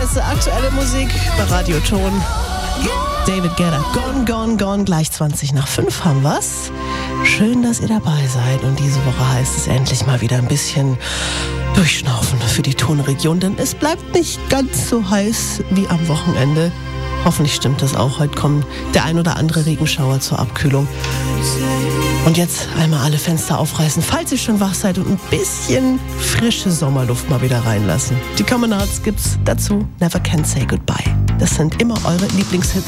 beste aktuelle Musik bei Radio Ton. David Guetta, Gone, Gone, Gone. Gleich 5:20 haben wir's. Schön, dass ihr dabei seid. Und diese Woche heißt es endlich mal wieder ein bisschen durchschnaufen für die Tonregion. Denn es bleibt nicht ganz so heiß wie am Wochenende. Hoffentlich stimmt das auch. Heute kommt der ein oder andere Regenschauer zur Abkühlung. Und jetzt einmal alle Fenster aufreißen, falls ihr schon wach seid, und ein bisschen frische Sommerluft mal wieder reinlassen. Die Common Arts gibt's dazu. Never Can Say Goodbye. Das sind immer eure Lieblingshits.